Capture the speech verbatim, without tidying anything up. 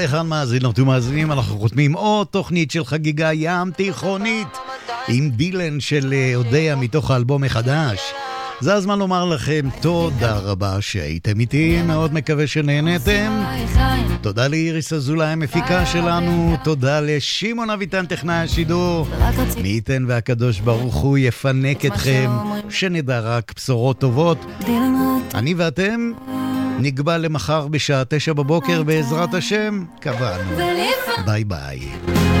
לכאן מאזינות ומאזינים, אנחנו חותמים עוד תוכנית של חגיגה ים תיכונית עם דילן של אודיה מתוך האלבום החדש. זה הזמן לומר לכם תודה רבה שהייתם איתי, מאוד מקווה שנהנתם. תודה לאיריס אזולאי המפיקה שלנו, תודה לשמעון אביטן טכנאי השידור. מי ייתן והקדוש ברוך הוא יפנק אתכם, שנדע רק בשורות טובות. אני ואתם נקבע למחר בשעה תשע בבוקר בעזרת השם, קבענו. ביי ביי.